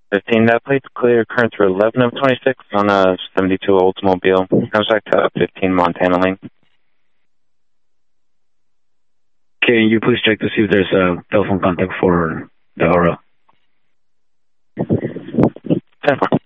15, that plate's clear. Currents were 11 of 26 on a 72 Oldsmobile. Comes back to 15 Montana Lane. Can you please check to see if there's a telephone contact for the Aura? 10-4.